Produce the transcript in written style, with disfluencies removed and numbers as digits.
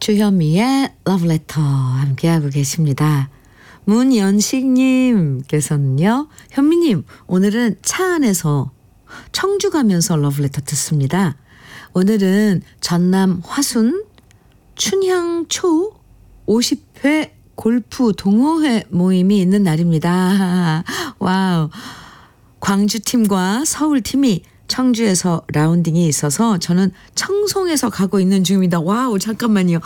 주현미의 러브레터 함께하고 계십니다. 문연식님께서는요. 현미님, 오늘은 차 안에서 청주 가면서 러브레터 듣습니다. 오늘은 전남 화순 춘향초 50회 골프 동호회 모임이 있는 날입니다. 와우. 광주팀과 서울팀이 청주에서 라운딩이 있어서 저는 청송에서 가고 있는 중입니다. 와우, 잠깐만요.